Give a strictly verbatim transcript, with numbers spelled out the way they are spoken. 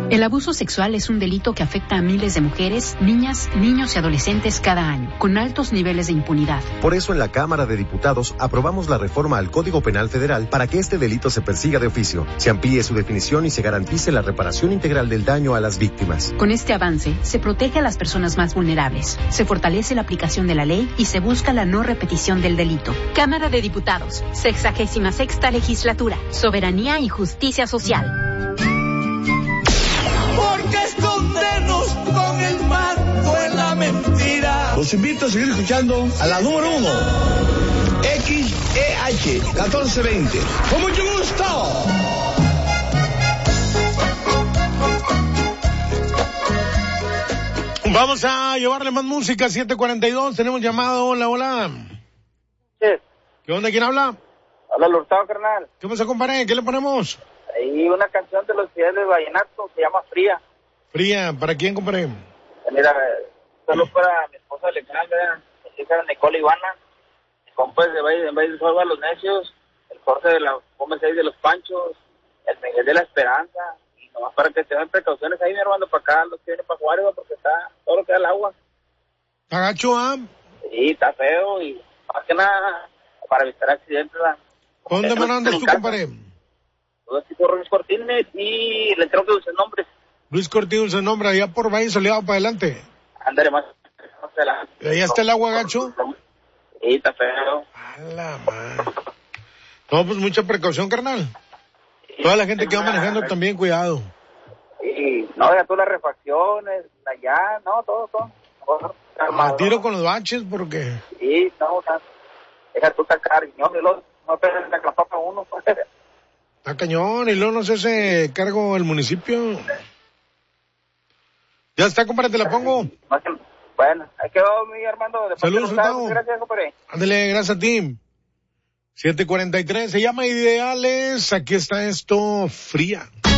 El abuso sexual es un delito que afecta a miles de mujeres, niñas, niños y adolescentes cada año, con altos niveles de impunidad. Por eso en la Cámara de Diputados aprobamos la reforma al Código Penal Federal para que este delito se persiga de oficio, se amplíe su definición y se garantice la reparación integral del daño a las víctimas. Con este avance, se protege a las personas más vulnerables, se fortalece la aplicación de la ley y se busca la no repetición del delito. Cámara de Diputados, sexagésima sexta legislatura, soberanía y justicia social. Porque escondernos con el manto en la mentira. Los invito a seguir escuchando a la número uno, X E H catorce veinte. ¡Con mucho gusto! Vamos a llevarle más música, siete cuarenta y dos, tenemos llamado, hola, hola. Sí. ¿Qué onda, quién habla? Habla el Hurtado, carnal. ¿Qué pasa, compadre? ¿Qué le ponemos? Ahí una canción de los Fieles de Vallenato, se llama Fría. Fría, ¿para quién, compadre? Mira, solo para mi esposa Alexandra, mi hija Nicole Ivana, mi compa de Valle de Valle de Fuego a los Necios, el Jorge de la Gómez seis de los Panchos, el Miguel de la Esperanza, y nomás para que tengan precauciones ahí, mi hermano, para acá, los que vienen para Juárez, porque está todo lo que da el agua. ¿Está gacho, ah? Sí, está feo, y más que nada, para evitar accidentes. ¿Dónde me andas tú, compadre? Todo así por Luis Cortines, y le tengo que usar nombres. Luis Cortines, el nombre, allá por Valle Soleado para adelante. Ándale más. ¿Ahí está el agua, gacho? Sí, está feo. A la madre. No, pues mucha precaución, carnal. Toda la gente que va manejando también, cuidado. Sí, no, ya todas las refacciones, allá, no, todo, todo. A tiro con los baches, porque... Sí, no, o sea, deja tú sacar riñón y luego no te la capa para uno. Está cañón, y luego no se hace cargo el municipio. Ya está, compadre, te la pongo. Bueno, ahí quedó mi Armando. Saludos, Gustavo. Gracias, compadre. Ándale, gracias a ti. siete cuarenta y tres, se llama Ideales, aquí está esto, Fría.